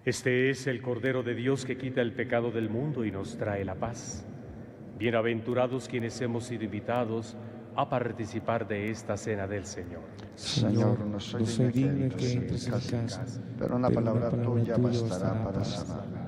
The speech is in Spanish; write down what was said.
Este es el Cordero de Dios que quita el pecado del mundo y nos trae la paz. Bienaventurados quienes hemos sido invitados a participar de esta cena del Señor. Señor, no soy digno que entres en mi casa, pero una palabra tuya bastará para sanarme.